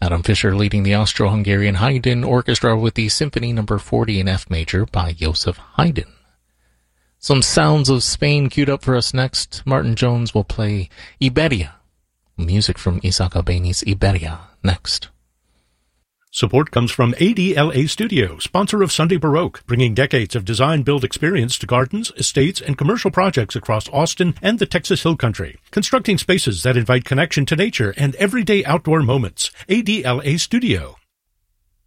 Adam Fischer leading the Austro-Hungarian Haydn Orchestra with the Symphony No. 40 in F major by Joseph Haydn. Some sounds of Spain queued up for us next. Martin Jones will play Iberia. Music from Isaac Albeni's Iberia next. Support comes from ADLA Studio, sponsor of Sunday Baroque, bringing decades of design-build experience to gardens, estates, and commercial projects across Austin and the Texas Hill Country. Constructing spaces that invite connection to nature and everyday outdoor moments. ADLA Studio.